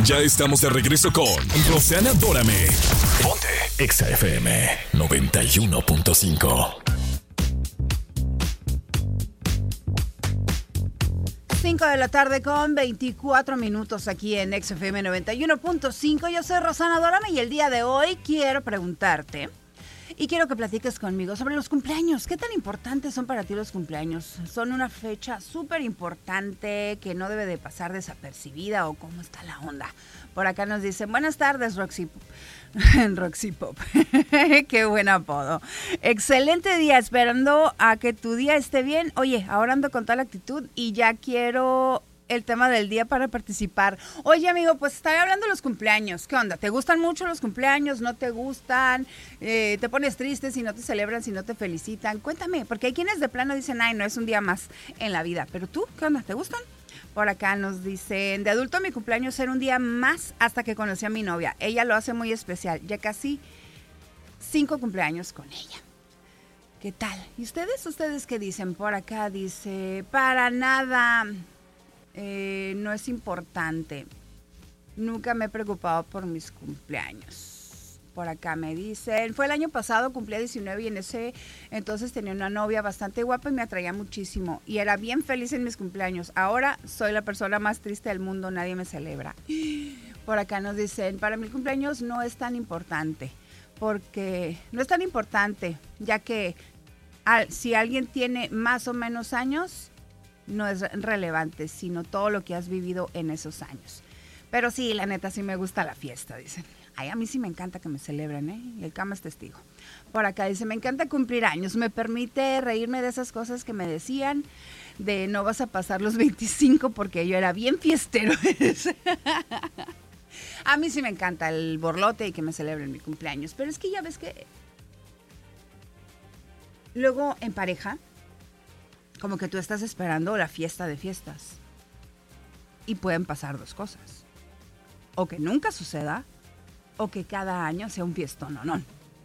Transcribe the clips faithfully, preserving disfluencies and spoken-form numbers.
Ya estamos de regreso con Rosanna Dórame. Ponte Exa F M noventa y uno punto cinco. cinco de la tarde con veinticuatro minutos aquí en Exa F M noventa y uno punto cinco. Yo soy Rosanna Dórame y el día de hoy quiero preguntarte y quiero que platiques conmigo sobre los cumpleaños. ¿Qué tan importantes son para ti los cumpleaños? ¿Son una fecha súper importante que no debe de pasar desapercibida o cómo está la onda? Por acá nos dicen, buenas tardes, Roxy Roxy Pop. Qué buen apodo. Excelente día, esperando a que tu día esté bien. Oye, ahora ando con toda la actitud y ya quiero el tema del día para participar. Oye, amigo, pues estaré hablando de los cumpleaños. ¿Qué onda? ¿Te gustan mucho los cumpleaños? ¿No te gustan? Eh, ¿Te pones triste si no te celebran, si no te felicitan? Cuéntame, porque hay quienes de plano dicen, ay, no es un día más en la vida. Pero tú, ¿qué onda? ¿Te gustan? Por acá nos dicen, de adulto mi cumpleaños era un día más hasta que conocí a mi novia. Ella lo hace muy especial, ya casi cinco cumpleaños con ella. ¿Qué tal? ¿Y ustedes? ¿Ustedes qué dicen? Por acá dice, para nada, eh, no es importante. Nunca me he preocupado por mis cumpleaños. Por acá me dicen, fue el año pasado, cumplía diecinueve y en ese entonces tenía una novia bastante guapa y me atraía muchísimo. Y era bien feliz en mis cumpleaños. Ahora soy la persona más triste del mundo, nadie me celebra. Por acá nos dicen, para mi cumpleaños no es tan importante. Porque no es tan importante, ya que al, si alguien tiene más o menos años, no es relevante, sino todo lo que has vivido en esos años. Pero sí, la neta, sí me gusta la fiesta, dicen. Ay, a mí sí me encanta que me celebren, ¿eh? Y el Cama es testigo. Por acá dice, me encanta cumplir años. Me permite reírme de esas cosas que me decían, de no vas a pasar los veinticinco porque yo era bien fiestero. A mí sí me encanta el borlote y que me celebren mi cumpleaños. Pero es que ya ves que luego en pareja, como que tú estás esperando la fiesta de fiestas. Y pueden pasar dos cosas. O que nunca suceda, o que cada año sea un fiestón o no.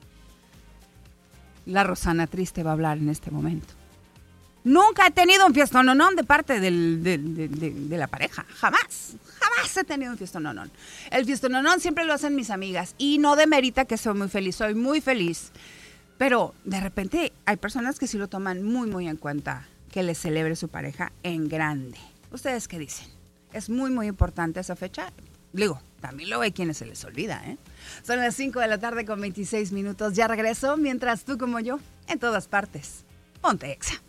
La Rosana triste va a hablar en este momento. Nunca he tenido un fiestón o no de parte del, de, de, de, de la pareja. Jamás, jamás he tenido un fiestón o no. El fiestón o no siempre lo hacen mis amigas. Y no demerita que soy muy feliz, soy muy feliz. Pero de repente hay personas que sí lo toman muy, muy en cuenta que les celebre su pareja en grande. ¿Ustedes qué dicen? ¿Es muy, muy importante esa fecha? Digo, también luego hay quienes se les olvida, ¿eh? Son las cinco de la tarde con veintiséis minutos. Ya regreso, mientras tú como yo, en todas partes. Ponte Exa.